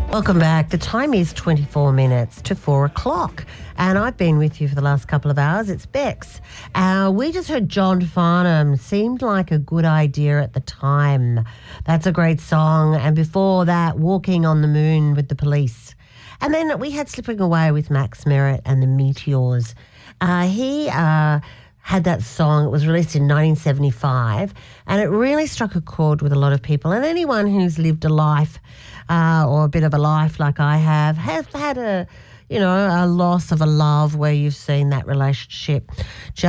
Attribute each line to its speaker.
Speaker 1: Welcome back. The time is 24 minutes to 4 o'clock and I've been with you for the last couple of hours. It's Bex. We just heard John Farnham. Seemed like a good idea at the time. That's a great song. And before that, Walking on the Moon with the Police. And then we had Slipping Away with Max Merritt and the Meteors. He had that song. It was released in 1975 and it really struck a chord with a lot of people. And anyone who's lived a life or a bit of a life like I have had a loss of a love where you've seen that relationship